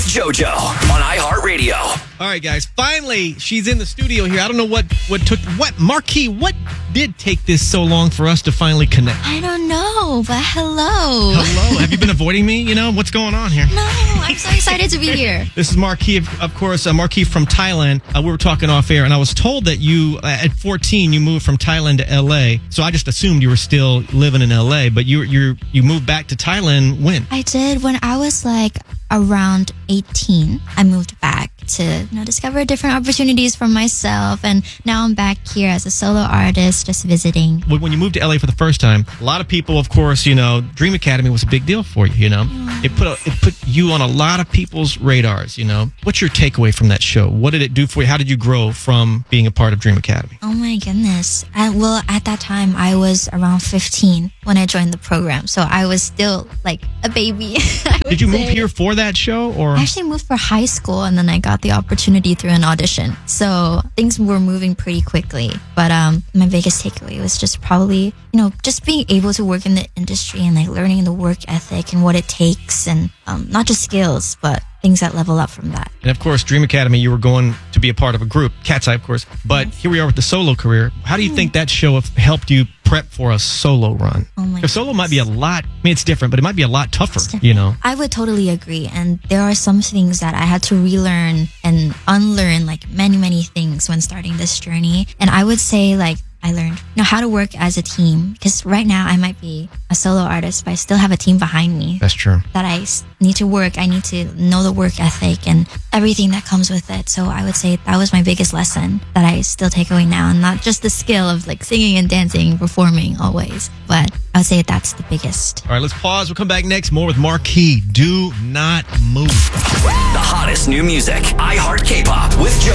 JoJo on iHeartRadio. All right, guys. Finally, she's in the studio here. I don't know what Marquis, what did take this so long for us to finally connect? I don't know, but hello. Hello. Have you been avoiding me? You know, what's going on here? No, I'm so excited to be here. This is Marquis, of course, Marquis from Thailand. We were talking off air, and I was told that you, at 14, you moved from Thailand to L.A., so I just assumed you were still living in L.A., but you moved back to Thailand when? I did when I was like around 18. I moved back to discover different opportunities for myself, and now I'm back here as a solo artist just visiting. When you moved to LA for the first time, a lot of people, of course, Dream Academy was a big deal for you. It put you on a lot of people's radars. What's your takeaway from that show? What did it do for you? How did you grow from being a part of Dream Academy? Oh my goodness. Well, at that time I was around 15 when I joined the program, so I was still like a baby. Did you move here for that show, or? I actually moved for high school, and then I got the opportunity through an audition. So things were moving pretty quickly. But my biggest takeaway was just probably, just being able to work in the industry and like learning the work ethic and what it takes, and not just skills, but things that level up from that. And of course, Dream Academy, you were going to be a part of a group, Cat's Eye, of course. But here we are with the solo career. How do you think that show helped you prep for a solo run? Oh my Because solo might be a lot, it's different, but it might be a lot tougher, I would totally agree. And there are some things that I had to relearn and unlearn, like many, many things when starting this journey. And I would say like, I learned how to work as a team, because right now I might be a solo artist, but I still have a team behind me. That's true. That I need to work. I need to know the work ethic and everything that comes with it. So I would say that was my biggest lesson that I still take away now, and not just the skill of like singing and dancing, performing always, but I would say that's the biggest. All right, let's pause. We'll come back next. More with Marquis. Do not move. The hottest new music. iHeart K-Pop with JoJo.